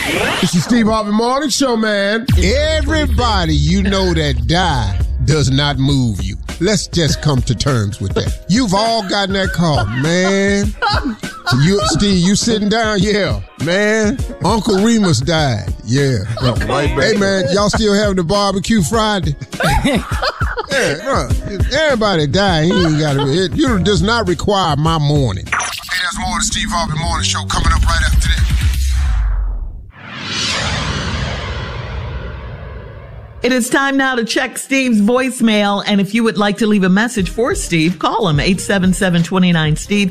It's the Steve Harvey Morning Show, man. Everybody you know that die does not move you. Let's just come to terms with that. You've all gotten that call, man. Steve, you sitting down? Yeah. Man, Uncle Remus died. Yeah. Hey, man, y'all still having the barbecue Friday? Yeah, everybody died. He ain't got it. It does not require my morning. Hey, that's more of the Steve Harvey Morning Show coming up right after this. It is time now to check Steve's voicemail. And if you would like to leave a message for Steve, call him 877-29-STEVE,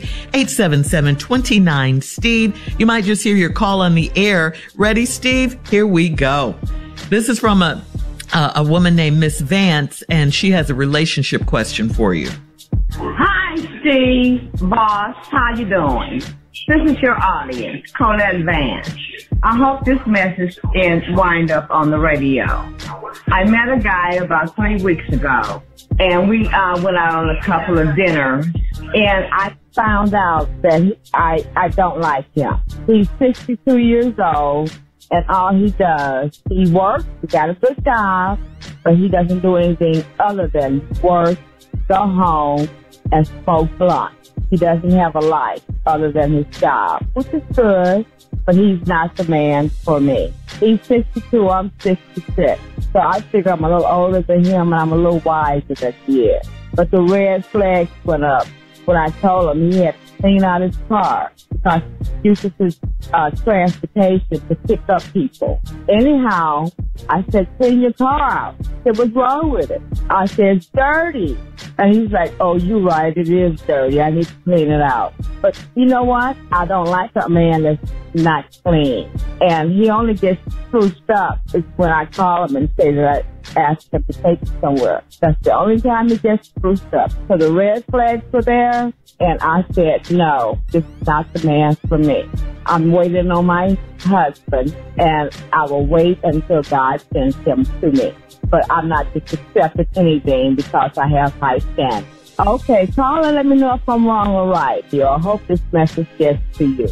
877-29-STEVE. You might just hear your call on the air. Ready, Steve? Here we go. This is from a woman named Miss Vance, and she has a relationship question for you. Hi, Steve, boss. How you doing? This is your audience, Colette Vance. I hope this message is wind up on the radio. I met a guy about 3 weeks ago, and we went out on a couple of dinners, and I found out that I don't like him. He's 62 years old, and all he does, he works, he got a good job, but he doesn't do anything other than work, go home, and smoke blunt. He doesn't have a life other than his job, which is good, but he's not the man for me. He's 62, I'm 66. So I figure I'm a little older than him and I'm a little wiser than he is. But the red flags went up when I told him he had to clean out his car because he uses his transportation to pick up people. Anyhow, I said, clean your car out. He said, what's wrong with it? I said, it's dirty. And he's like, oh, you're right, it is dirty. I need to clean it out. But you know what? I don't like a man that's not clean. And he only gets spruced up is when I call him and say that I asked him to take me somewhere. That's the only time he gets spruced up. So the red flags were there, and I said, no, this is not the man for me. I'm waiting on my husband, and I will wait until God sends him to me. But I'm not just accepting anything because I have high standards. Okay, call and let me know if I'm wrong or right. I hope this message gets to you.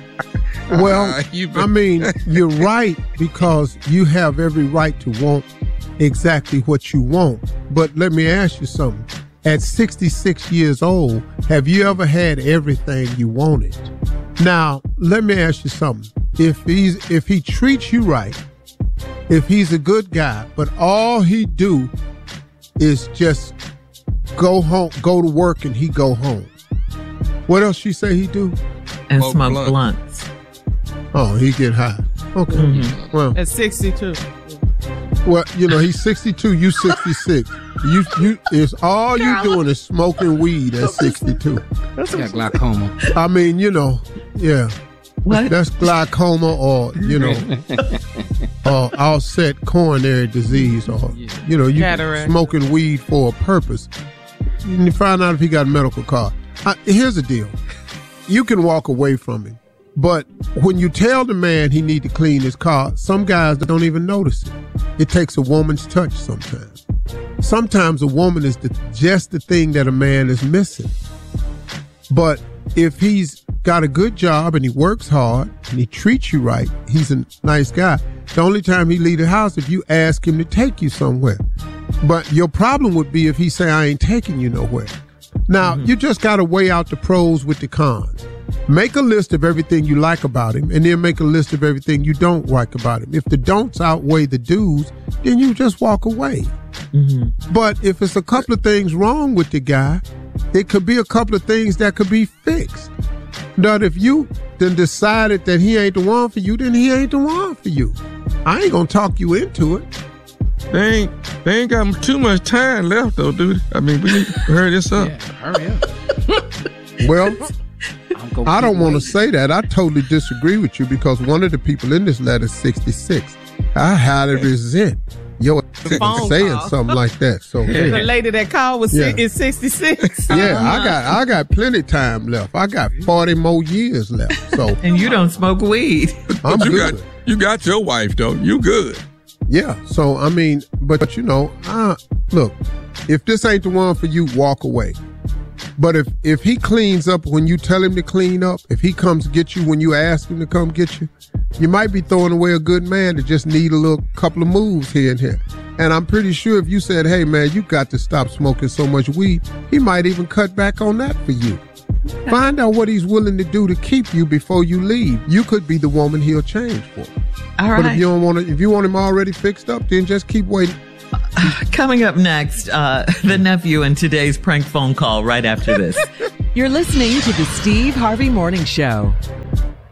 Well, I mean, you're right because you have every right to want exactly what you want. But let me ask you something. At 66 years old, have you ever had everything you wanted? Now, let me ask you something. If he treats you right, if he's a good guy, but all he do is just go home, go to work, and he go home. What else she say he do? And smoke blunts. Oh, he get high. Okay. Mm-hmm. Well, at 62. Well, you know, he's 62, you 66. It's all you doing is smoking weed at 62. That's got glaucoma. I mean, you know, yeah. What? That's glaucoma or, you know, offset coronary disease or, you know, you smoking weed for a purpose. You find out if he got a medical card. Here's the deal. You can walk away from him. But when you tell the man he need to clean his car, some guys don't even notice it. It takes a woman's touch sometimes. Sometimes a woman is just the thing that a man is missing. But if he's got a good job and he works hard and he treats you right, he's a nice guy. The only time he leave the house if you ask him to take you somewhere. But your problem would be if he say, I ain't taking you nowhere. Now, you just got to weigh out the pros with the cons. Make a list of everything you like about him and then make a list of everything you don't like about him. If the don'ts outweigh the do's, then you just walk away. Mm-hmm. But if it's a couple of things wrong with the guy, it could be a couple of things that could be fixed. But if you then decided that he ain't the one for you, then he ain't the one for you. I ain't gonna talk you into it. They ain't got too much time left though, dude. I mean, we need to hurry this up. Yeah, hurry up. Well, I don't want to say that. I totally disagree with you because one of the people in this letter is 66. I highly resent your saying something like that. So the lady that called is 66. Yeah, I got plenty time left. I got 40 more years left. So and you don't smoke weed. I'm good. You got your wife though. You good. Yeah. So I mean, but you know, look, if this ain't the one for you, walk away. But if he cleans up when you tell him to clean up, if he comes get you when you ask him to come get you, You might be throwing away a good man that just need a little couple of moves here and here. And I'm pretty sure if you said, hey, man, you got to stop smoking so much weed, he might even cut back on that for you. Find out what he's willing to do to keep you before you leave. You could be the woman he'll change for. All right. But if you want him already fixed up, then just keep waiting. Coming up next, the nephew in today's prank phone call right after this. You're listening to the Steve Harvey Morning Show.